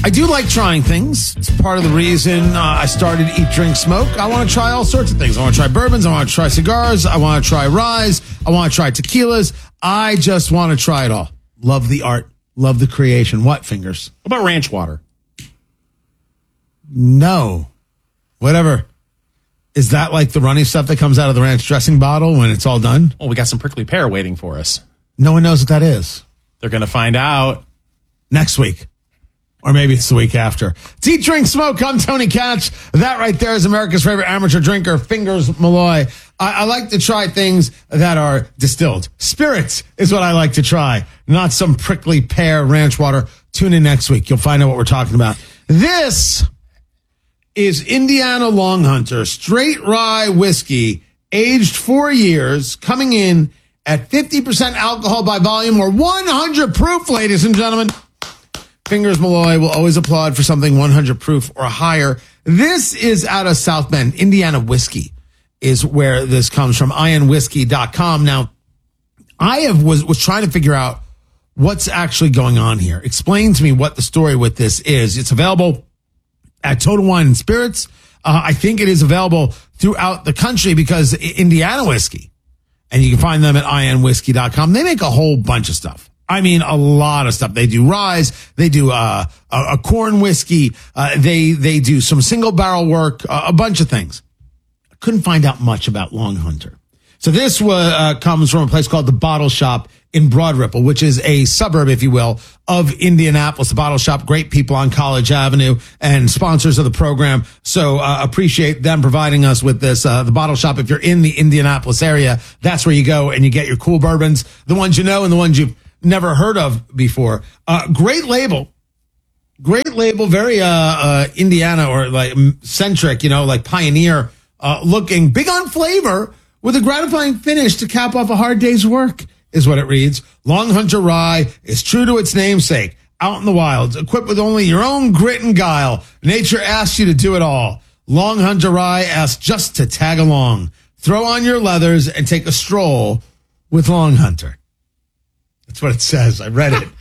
I do like trying things. It's part of the reason I started Eat, Drink, Smoke. I want to try all sorts of things. I want to try bourbons. I want to try cigars. I want to try ryes. I want to try tequilas. I just want to try it all. Love the art. Love the creation. What, Fingers? What about ranch water? No. Whatever. Is that like the runny stuff that comes out of the ranch dressing bottle when it's all done? Oh, we got some prickly pear waiting for us. No one knows what that is. They're going to find out next week. Or maybe it's the week after. It's Eat, Drink, Smoke. I'm Tony Katch. That right there is America's favorite amateur drinker, Fingers Malloy. I like to try things that are distilled. Spirits is what I like to try, not some prickly pear ranch water. Tune in next week. You'll find out what we're talking about. This is Indiana Long Hunter straight rye whiskey, aged 4 years, coming in at 50% alcohol by volume or 100 proof, ladies and gentlemen. Fingers Malloy will always applaud for something 100 proof or higher. This is out of South Bend. Indiana Whiskey is where this comes from. IronWhiskey.com. Now, I was trying to figure out what's actually going on here. Explain to me what the story with this is. It's available at Total Wine and Spirits. I think it is available throughout the country because Indiana Whiskey, and you can find them at IronWhiskey.com. They make a whole bunch of stuff. I mean, a lot of stuff. They do ryes. They do a corn whiskey. They do some single barrel work, a bunch of things. I couldn't find out much about Long Hunter. So this comes from a place called The Bottle Shop in Broad Ripple, which is a suburb, if you will, of Indianapolis. The Bottle Shop, great people on College Avenue and sponsors of the program. So appreciate them providing us with this. The Bottle Shop, if you're in the Indianapolis area, that's where you go and you get your cool bourbons, the ones you know and the ones you've never heard of before. Great label, very Indiana or like centric, like pioneer looking, big on flavor with a gratifying finish to cap off a hard day's work is what it reads. Long Hunter Rye is true to its namesake, out in the wilds, equipped with only your own grit and guile. Nature asks you to do it all. Long Hunter Rye asks just to tag along. Throw on your leathers and take a stroll with Long Hunter. That's what it says. I read it.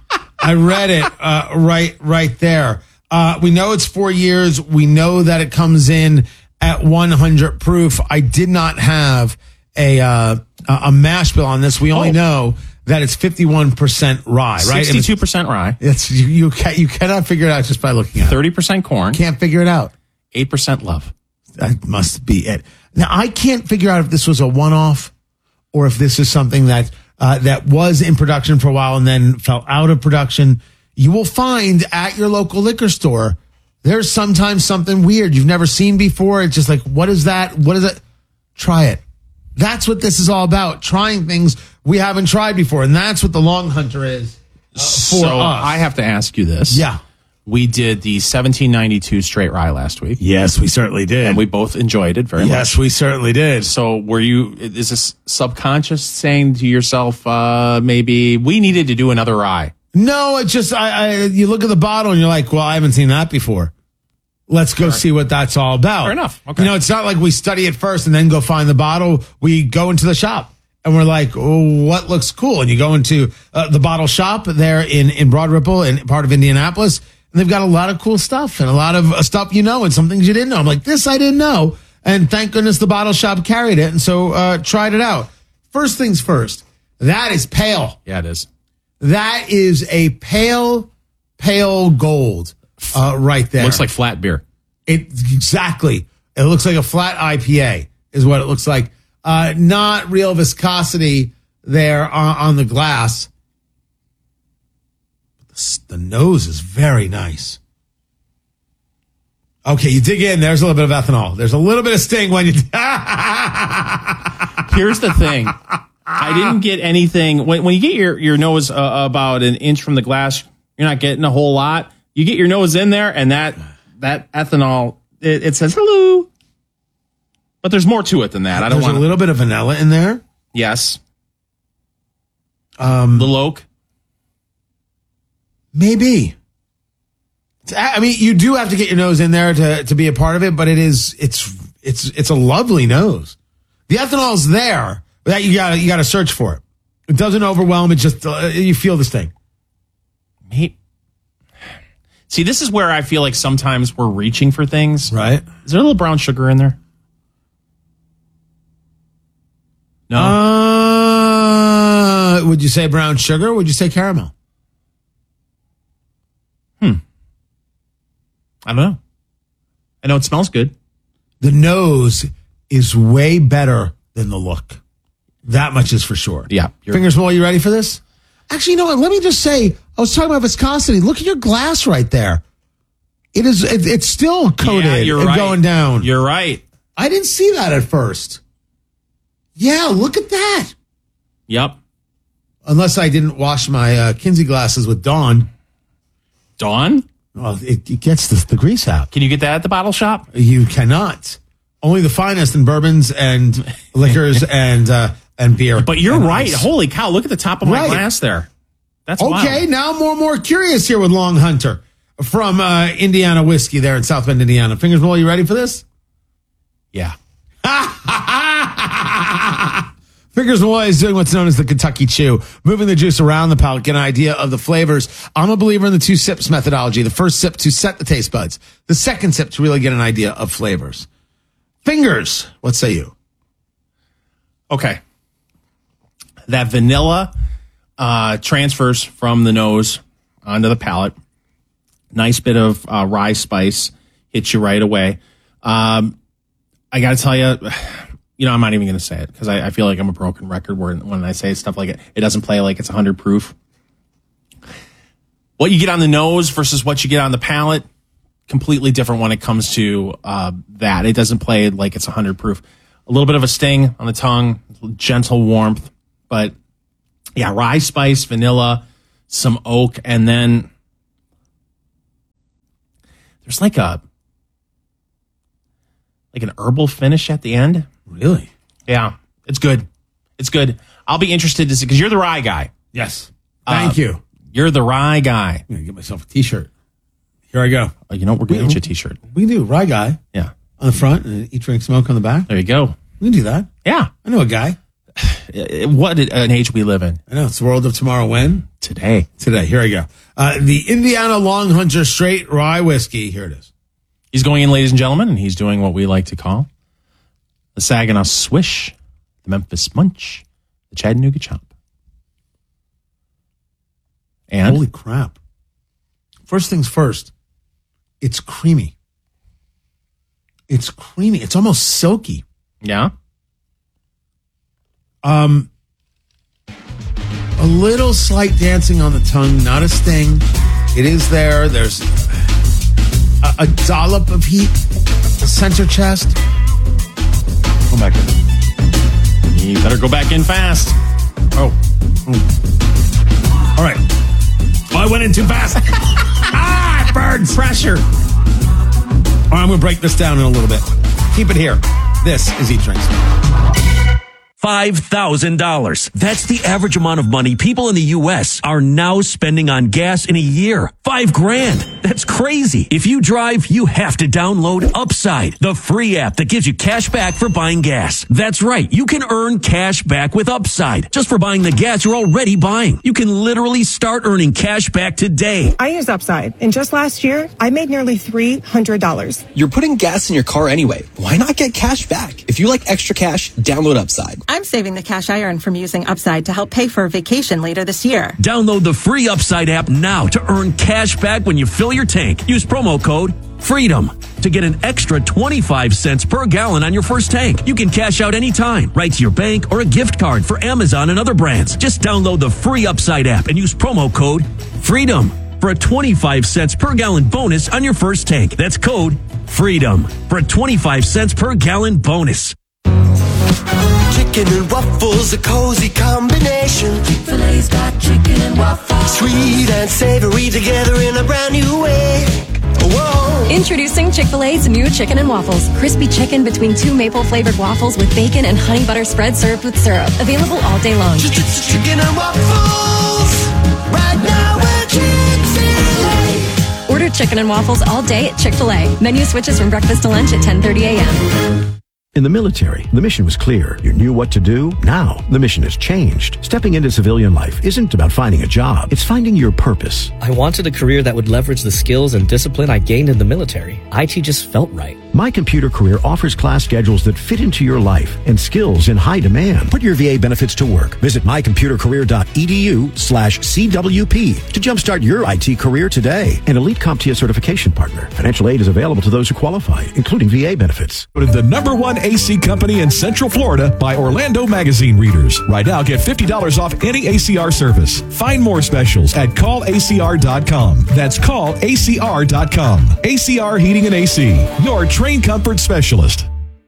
Right there. We know it's 4 years. We know that it comes in at 100 proof. I did not have a mash bill on this. We only know that it's 51% rye, right? 62% rye. It's you cannot figure it out just by looking at it. 30% corn. Can't figure it out. 8% love. That must be it. Now, I can't figure out if this was a one-off or if this is something that was in production for a while and then fell out of production. You will find at your local liquor store, there's sometimes something weird you've never seen before. It's just like, what is that? What is it? Try it. That's what this is all about. Trying things we haven't tried before. And that's what the Long Hunter is for us. I have to ask you this. Yeah. We did the 1792 straight rye last week. Yes, we certainly did. And we both enjoyed it very much. Yes, we certainly did. So is this subconscious saying to yourself, maybe we needed to do another rye? No, it's just, you look at the bottle and you're like, well, I haven't seen that before. Let's go see what that's all about. Fair enough. Okay. It's not like we study it first and then go find the bottle. We go into the shop and we're like, oh, what looks cool? And you go into the Bottle Shop there in Broad Ripple in part of Indianapolis. And they've got a lot of cool stuff and a lot of stuff and some things you didn't know. I'm like, this I didn't know. And thank goodness the Bottle Shop carried it. And so tried it out. First things first, that is pale. Yeah, it is. That is a pale gold right there. Looks like flat beer. Exactly. It looks like a flat IPA is what it looks like. Not real viscosity there on the glass. The nose is very nice. Okay, you dig in. There's a little bit of ethanol. There's a little bit of sting when you... Here's the thing. I didn't get anything. When you get your nose about an inch from the glass, you're not getting a whole lot. You get your nose in there, and that ethanol, it says hello. But there's more to it than that. There's a little bit of vanilla in there. Yes. The Loke. Maybe. I mean, you do have to get your nose in there to be a part of it, but it's a lovely nose. The ethanol's there, but that you gotta search for it. It doesn't overwhelm. It just you feel this thing. See, this is where I feel like sometimes we're reaching for things. Right. Is there a little brown sugar in there? No. Would you say brown sugar or would you say caramel? I don't know. I know it smells good. The nose is way better than the look. That much is for sure. Yeah. Fingers Malloy, you ready for this? Actually, you know what? Let me just say, I was talking about viscosity. Look at your glass right there. It's still coated and going down. You're right. I didn't see that at first. Yeah, look at that. Yep. Unless I didn't wash my Kinsey glasses with Dawn. Dawn? Oh, it gets the grease out. Can you get that at the bottle shop? You cannot. Only the finest in bourbons and liquors and beer. But you're right. Ice. Holy cow, look at the top of my glass there. That's okay. Wild. Now more and more curious here with Long Hunter from Indiana Whiskey there in South Bend, Indiana. Fingers Malloy, you ready for this? Yeah. Fingers Malloy is doing what's known as the Kentucky Chew, moving the juice around the palate, get an idea of the flavors. I'm a believer in the 2 sips methodology. The first sip to set the taste buds. The second sip to really get an idea of flavors. Fingers, what say you? Okay. That vanilla transfers from the nose onto the palate. Nice bit of rye spice hits you right away. I got to tell you, I'm not even going to say it because I feel like I'm a broken record when I say stuff like it. It doesn't play like it's 100 proof. What you get on the nose versus what you get on the palate, completely different when it comes to that. It doesn't play like it's 100 proof. A little bit of a sting on the tongue, gentle warmth, but yeah, rye spice, vanilla, some oak, and then there's like an herbal finish at the end. Really? Yeah, it's good. It's good. I'll be interested to see because you're the rye guy. Yes. Thank you. You're the rye guy. I'm going to get myself a T-shirt. Here I go. We're going to get you a T-shirt. We can do Rye Guy. Yeah. On the front and Eat, Drink, Smoke on the back. There you go. We can do that. Yeah. I know a guy. What an age we live in. I know. It's the world of tomorrow. When? Today. Here I go. The Indiana Long Hunter Straight Rye Whiskey. Here it is. He's going in, ladies and gentlemen, and he's doing what we like to call the Saginaw Swish, the Memphis Munch, the Chattanooga Chomp. And holy crap. First things first, it's creamy. It's creamy. It's almost silky. Yeah. A little slight dancing on the tongue, not a sting. It is there. There's a dollop of heat, the center chest. Go back in. You better go back in fast. Oh. All right. Oh, I went in too fast. It burns. Pressure. All right, I'm going to break this down in a little bit. Keep it here. This is Eat, Drink, Smoke. $5,000. That's the average amount of money people in the U.S. are now spending on gas in a year. $5,000. That's crazy. If you drive, you have to download Upside, the free app that gives you cash back for buying gas. That's right. You can earn cash back with Upside just for buying the gas you're already buying. You can literally start earning cash back today. I use Upside, and just last year, I made nearly $300. You're putting gas in your car anyway. Why not get cash back? If you like extra cash, download Upside. I'm saving the cash I earn from using Upside to help pay for a vacation later this year. Download the free Upside app now to earn cash back when you fill your tank. Use promo code FREEDOM to get an extra 25 cents per gallon on your first tank. You can cash out anytime, right to your bank or a gift card for Amazon and other brands. Just download the free Upside app and use promo code FREEDOM for a 25 cents per gallon bonus on your first tank. That's code FREEDOM for a 25 cents per gallon bonus. Chicken and waffles, a cozy combination. Chick-fil-A's got chicken and waffles. Sweet and savory together in a brand new way. Whoa. Introducing Chick-fil-A's new chicken and waffles. Crispy chicken between 2 maple-flavored waffles with bacon and honey butter spread served with syrup. Available all day long. Chicken and waffles. Right now at Chick-fil-A. Order chicken and waffles all day at Chick-fil-A. Menu switches from breakfast to lunch at 10:30 a.m. In the military, the mission was clear. You knew what to do. Now, the mission has changed. Stepping into civilian life isn't about finding a job. It's finding your purpose. I wanted a career that would leverage the skills and discipline I gained in the military. IT just felt right. My Computer Career offers class schedules that fit into your life and skills in high demand. Put your VA benefits to work. Visit mycomputercareer.edu/CWP to jumpstart your IT career today. An elite CompTIA certification partner. Financial aid is available to those who qualify, including VA benefits. Voted the #1 AC company in Central Florida by Orlando Magazine readers. Right now, get $50 off any ACR service. Find more specials at callacr.com. That's callacr.com. ACR Heating and AC, your train comfort specialist.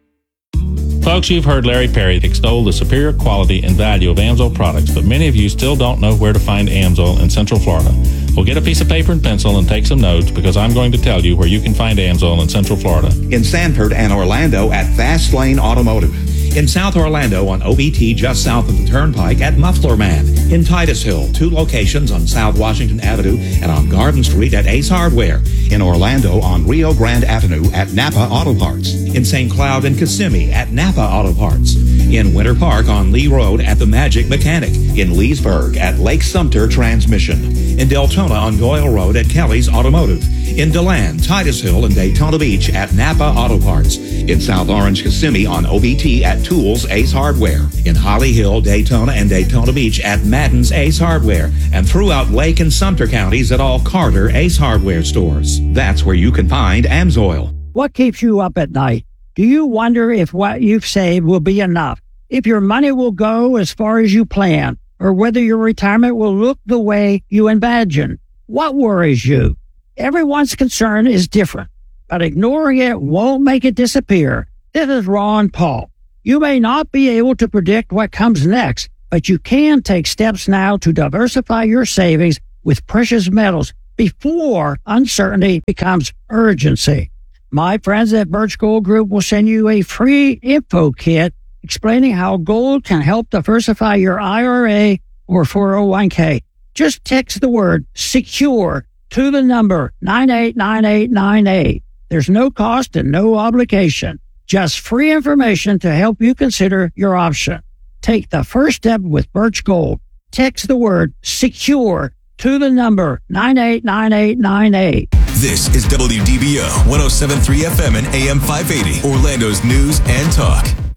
Folks, you've heard Larry Perry extol the superior quality and value of AMSOIL products, but many of you still don't know where to find AMSOIL in Central Florida. Well, get a piece of paper and pencil and take some notes, because I'm going to tell you where you can find AMSOIL in Central Florida. In Sanford and Orlando at Fast Lane Automotive. In South Orlando on OBT just south of the Turnpike at Muffler Man. In Titusville, 2 locations on South Washington Avenue and on Garden Street at Ace Hardware. In Orlando on Rio Grande Avenue at Napa Auto Parts. In St. Cloud and Kissimmee at Napa Auto Parts. In Winter Park on Lee Road at the Magic Mechanic. In Leesburg at Lake Sumter Transmission. In Deltona on Doyle Road at Kelly's Automotive. In DeLand, Titusville, and Daytona Beach at Napa Auto Parts. In South Orange, Kissimmee on OBT at Tools Ace Hardware. In Holly Hill, Daytona, and Daytona Beach at Madden's Ace Hardware. And throughout Lake and Sumter counties at all Carter Ace Hardware stores. That's where you can find AMSOIL. What keeps you up at night? Do you wonder if what you've saved will be enough? If your money will go as far as you plan? Or whether your retirement will look the way you imagine? What worries you? Everyone's concern is different, but ignoring it won't make it disappear. This is Ron Paul. You may not be able to predict what comes next, but you can take steps now to diversify your savings with precious metals before uncertainty becomes urgency. My friends at Birch Gold Group will send you a free info kit explaining how gold can help diversify your IRA or 401k. Just text the word SECURE to the number 989898. There's no cost and no obligation. Just free information to help you consider your option. Take the first step with Birch Gold. Text the word SECURE to the number 989898. This is WDBO 107.3 FM and AM 580, Orlando's news and talk.